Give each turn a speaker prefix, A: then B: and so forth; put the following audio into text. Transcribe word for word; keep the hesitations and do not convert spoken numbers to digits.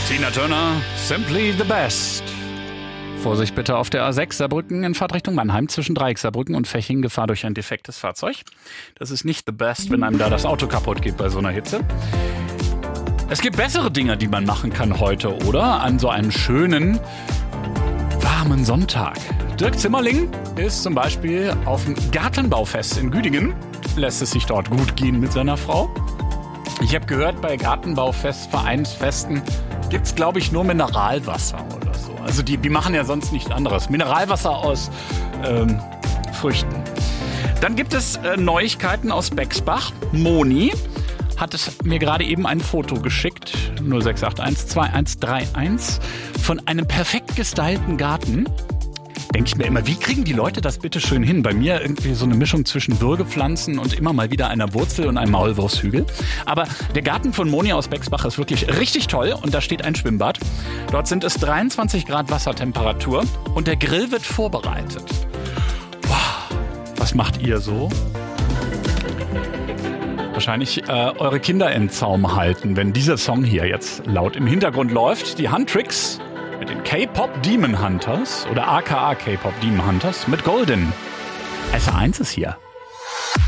A: Tina Turner, Simply the Best. Vorsicht bitte auf der A sechs Saarbrücken in Fahrtrichtung Mannheim zwischen Dreieck Saarbrücken und Feching. Gefahr durch ein defektes Fahrzeug. Das ist nicht the best, wenn einem da das Auto kaputt geht bei so einer Hitze. Es gibt bessere Dinge, die man machen kann heute, oder? An so einem schönen, warmen Sonntag. Dirk Zimmerling ist zum Beispiel auf dem Gartenbaufest in Güdingen. Lässt es sich dort gut gehen mit seiner Frau. Ich habe gehört, bei Gartenbaufest, Vereinsfesten gibt es, glaube ich, nur Mineralwasser oder so. Also die, die machen ja sonst nichts anderes. Mineralwasser aus ähm, Früchten. Dann gibt es äh, Neuigkeiten aus Bexbach. Moni hat es mir gerade eben ein Foto geschickt, null sechs acht eins zwei eins drei eins, von einem perfekt gestylten Garten. Denke ich mir immer, wie kriegen die Leute das bitte schön hin? Bei mir irgendwie so eine Mischung zwischen Würgepflanzen und immer mal wieder einer Wurzel und einem Maulwurfshügel. Aber der Garten von Moni aus Bexbach ist wirklich richtig toll und da steht ein Schwimmbad. Dort sind es dreiundzwanzig Grad Wassertemperatur und der Grill wird vorbereitet. Wow. Was macht ihr so? Wahrscheinlich äh, eure Kinder im Zaum halten, wenn dieser Song hier jetzt laut im Hintergrund läuft. Die Handtricks mit den K-Pop Demon Hunters oder aka K-Pop Demon Hunters mit Golden. S eins ist hier.